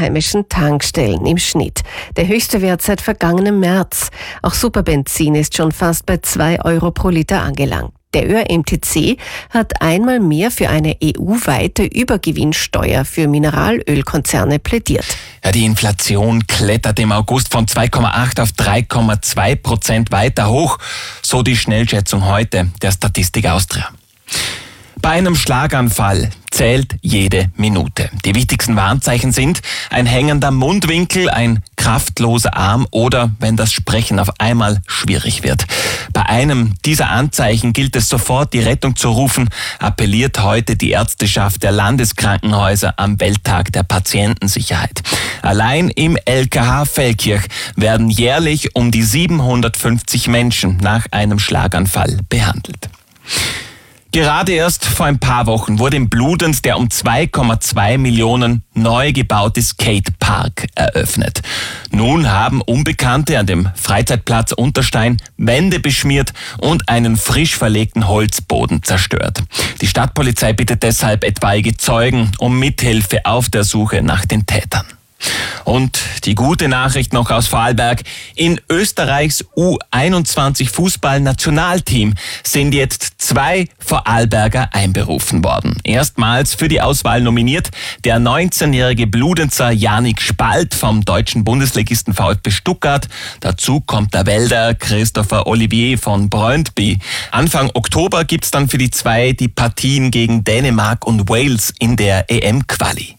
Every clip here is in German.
heimischen Tankstellen im Schnitt. Der höchste Wert seit vergangenem März. Auch Superbenzin ist schon fast bei 2 Euro pro Liter angelangt. Der ÖMTC hat einmal mehr für eine EU-weite Übergewinnsteuer für Mineralölkonzerne plädiert. Ja, die Inflation klettert im August von 2,8 auf 3,2% weiter hoch, so die Schnellschätzung heute der Statistik Austria. Bei einem Schlaganfall zählt jede Minute. Die wichtigsten Warnzeichen sind ein hängender Mundwinkel, ein kraftloser Arm oder wenn das Sprechen auf einmal schwierig wird. Bei einem dieser Anzeichen gilt es sofort, die Rettung zu rufen, appelliert heute die Ärzteschaft der Landeskrankenhäuser am Welttag der Patientensicherheit. Allein im LKH Feldkirch werden jährlich um die 750 Menschen nach einem Schlaganfall behandelt. Gerade erst vor ein paar Wochen wurde in Bludenz der um 2,2 Millionen neu gebaute Skatepark eröffnet. Nun haben Unbekannte an dem Freizeitplatz Unterstein Wände beschmiert und einen frisch verlegten Holzboden zerstört. Die Stadtpolizei bittet deshalb etwaige Zeugen um Mithilfe auf der Suche nach den Tätern. Und die gute Nachricht noch aus Vorarlberg. In Österreichs U21 Fußballnationalteam sind jetzt 2 Vorarlberger einberufen worden. Erstmals für die Auswahl nominiert der 19-jährige Bludenzer Janik Spalt vom deutschen Bundesligisten VfB Stuttgart. Dazu kommt der Wälder Christopher Olivier von Brøndby. Anfang Oktober gibt's dann für die 2 die Partien gegen Dänemark und Wales in der EM-Quali.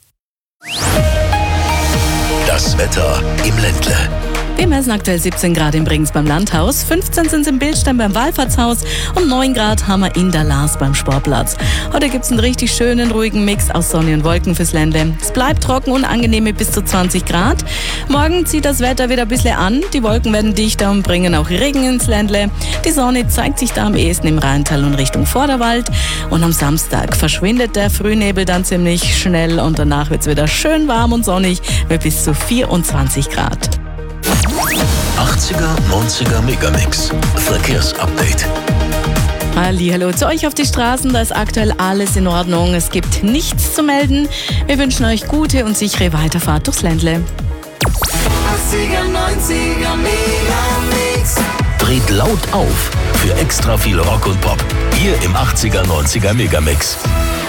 Das Wetter im Ländle. Wir messen aktuell 17 Grad in Bregenz beim Landhaus, 15 sind es im Bildstein beim Wallfahrtshaus und 9 Grad haben wir in der Lars beim Sportplatz. Heute gibt es einen richtig schönen, ruhigen Mix aus Sonne und Wolken fürs Ländle. Es bleibt trocken und angenehm mit bis zu 20 Grad. Morgen zieht das Wetter wieder ein bisschen an, die Wolken werden dichter und bringen auch Regen ins Ländle. Die Sonne zeigt sich da am ehesten im Rheintal und Richtung Vorderwald. Und am Samstag verschwindet der Frühnebel dann ziemlich schnell und danach wird es wieder schön warm und sonnig mit bis zu 24 Grad. 80er, 90er Megamix. Verkehrsupdate. Hallo zu euch auf die Straßen, da ist aktuell alles in Ordnung. Es gibt nichts zu melden. Wir wünschen euch gute und sichere Weiterfahrt durchs Ländle. 80er, 90er Megamix. Dreht laut auf für extra viel Rock und Pop. Hier im 80er, 90er Megamix.